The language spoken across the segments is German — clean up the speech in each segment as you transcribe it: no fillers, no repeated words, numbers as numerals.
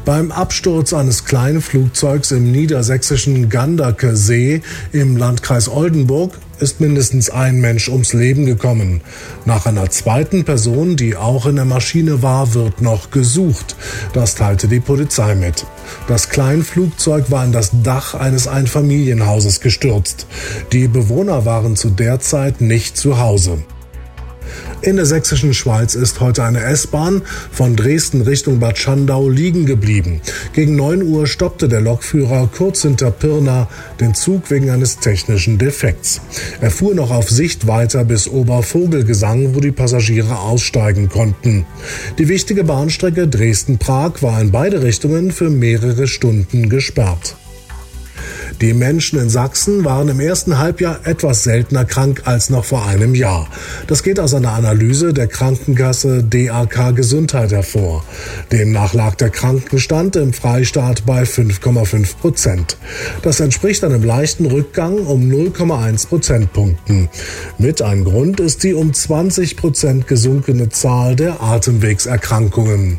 Beim Absturz eines kleinen Flugzeugs im niedersächsischen Ganderkesee im Landkreis Oldenburg ist mindestens ein Mensch ums Leben gekommen. Nach einer zweiten Person, die auch in der Maschine war, wird noch gesucht. Das teilte die Polizei mit. Das Kleinflugzeug war in das Dach eines Einfamilienhauses gestürzt. Die Bewohner waren zu der Zeit nicht zu Hause. In der sächsischen Schweiz ist heute eine S-Bahn von Dresden Richtung Bad Schandau liegen geblieben. Gegen 9 Uhr stoppte der Lokführer kurz hinter Pirna den Zug wegen eines technischen Defekts. Er fuhr noch auf Sicht weiter bis Obervogelgesang, wo die Passagiere aussteigen konnten. Die wichtige Bahnstrecke Dresden-Prag war in beide Richtungen für mehrere Stunden gesperrt. Die Menschen in Sachsen waren im ersten Halbjahr etwas seltener krank als noch vor einem Jahr. Das geht aus einer Analyse der Krankenkasse DAK Gesundheit hervor. Demnach lag der Krankenstand im Freistaat bei 5,5%. Das entspricht einem leichten Rückgang um 0,1 Prozentpunkten. Mit ein Grund ist die um 20% gesunkene Zahl der Atemwegserkrankungen.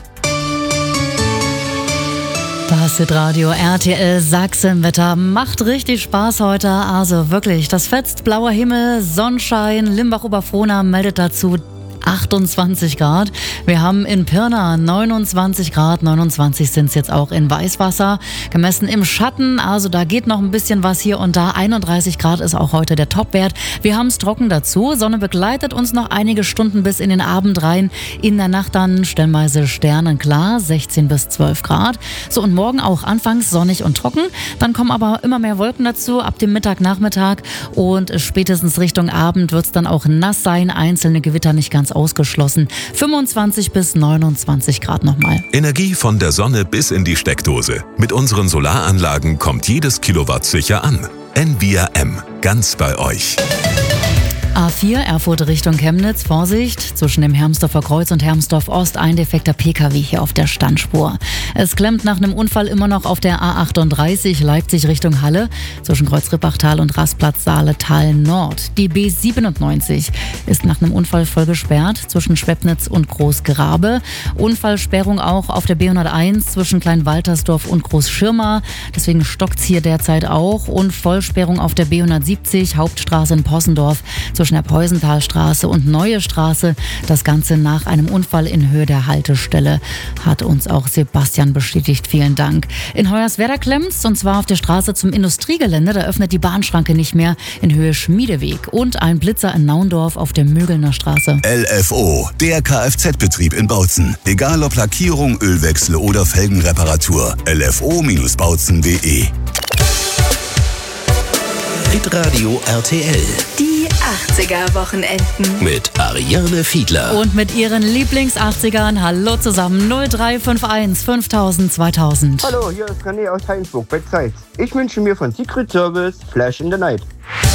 Das Hitradio RTL Sachsenwetter macht richtig Spaß heute. Also wirklich, das fetzt, blauer Himmel, Sonnenschein. Limbach-Oberfrohna meldet dazu 28 Grad. Wir haben in Pirna 29 Grad, 29 sind es jetzt auch in Weißwasser. Gemessen im Schatten, also da geht noch ein bisschen was hier und da. 31 Grad ist auch heute der Topwert. Wir haben es trocken dazu. Sonne begleitet uns noch einige Stunden bis in den Abend rein. In der Nacht dann stellenweise sternenklar, 16 bis 12 Grad. So, und morgen auch anfangs sonnig und trocken. Dann kommen aber immer mehr Wolken dazu ab dem Mittag, Nachmittag. Und spätestens Richtung Abend wird es dann auch nass sein. Einzelne Gewitter nicht ganz ausgeschlossen. 25 bis 29 Grad nochmal. Energie von der Sonne bis in die Steckdose. Mit unseren Solaranlagen kommt jedes Kilowatt sicher an. Envia M. Ganz bei euch. A4 Erfurt Richtung Chemnitz, Vorsicht, zwischen dem Hermsdorfer Kreuz und Hermsdorf Ost ein defekter PKW hier auf der Standspur. Es klemmt nach einem Unfall immer noch auf der A38 Leipzig Richtung Halle, zwischen Kreuz-Rippachtal und Rastplatz Saaletal Nord. Die B97 ist nach einem Unfall voll gesperrt zwischen Schwebnitz und Großgrabe. Unfallsperrung auch auf der B101 zwischen Kleinwaltersdorf und Großschirma, deswegen stockt's hier derzeit auch. Und Vollsperrung auf der B170 Hauptstraße in Possendorf zwischen der Peusenthalstraße und Neue Straße. Das Ganze nach einem Unfall in Höhe der Haltestelle, hat uns auch Sebastian bestätigt. Vielen Dank. In Hoyerswerda klemmt's, und zwar auf der Straße zum Industriegelände. Da öffnet die Bahnschranke nicht mehr in Höhe Schmiedeweg. Und ein Blitzer in Naundorf auf der Mögelner Straße. LFO, der Kfz-Betrieb in Bautzen. Egal ob Lackierung, Ölwechsel oder Felgenreparatur. LFO-Bautzen.de. Hitradio RTL. Die 80er-Wochenenden. Mit Ariane Fiedler. Und mit ihren Lieblings-80ern. Hallo zusammen. 0351 5000 2000. Hallo, hier ist René aus Heinsburg bei Zeitz. Ich wünsche mir von Secret Service Flash in the Night.